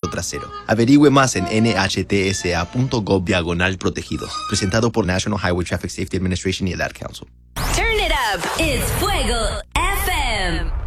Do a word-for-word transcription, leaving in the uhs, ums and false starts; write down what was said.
trasero. Averigüe más en N H T S A punto gov diagonal protegidos. Presentado por National Highway Traffic Safety Administration y el Ad Council. Turn it up. It's Fuego F M.